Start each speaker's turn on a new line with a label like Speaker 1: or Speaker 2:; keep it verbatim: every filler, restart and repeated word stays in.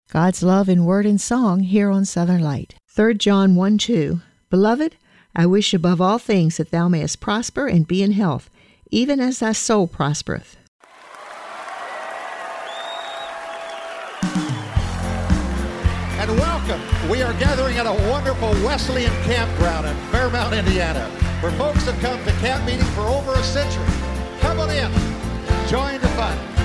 Speaker 1: God's love in word and song here on Southern Light. Third John one two. Beloved, I wish above all things that thou mayest prosper and be in health, even as thy soul prospereth.
Speaker 2: And welcome. We are gathering at a wonderful Wesleyan campground in Fairmount, Indiana, where folks have come to camp meeting for over a century. Come on in. Join the fun.